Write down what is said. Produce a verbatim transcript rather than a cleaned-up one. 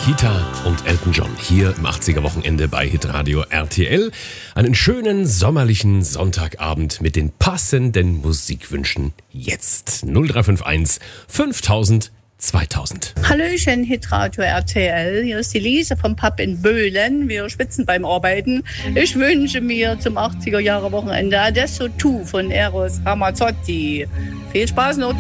Nikita und Elton John hier im achtziger-Wochenende bei Hitradio R T L. Einen schönen sommerlichen Sonntagabend mit den passenden Musikwünschen jetzt. null drei fünf eins fünftausend zweitausend. Hallöchen, Hitradio R T L. Hier ist die Lise vom Pub in Böhlen. Wir schwitzen beim Arbeiten. Ich wünsche mir zum achtziger-Jahre-Wochenende Adesso Tu von Eros Ramazzotti. Viel Spaß noch.